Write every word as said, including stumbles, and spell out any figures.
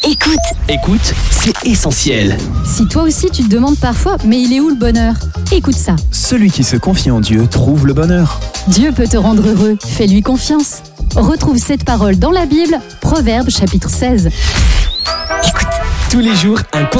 Écoute. Écoute, c'est essentiel. Si toi aussi tu te demandes parfois, mais il est où le bonheur ? Écoute ça. Celui qui se confie en Dieu trouve le bonheur. Dieu peut te rendre heureux, fais-lui confiance. Retrouve cette parole dans la Bible, Proverbes chapitre seize. Écoute. Tous les jours, un